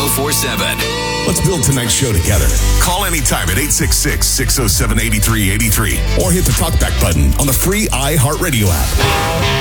1047. Let's build tonight's show together. Call anytime at 866-607-8383 or hit the talkback button on the free iHeartRadio app.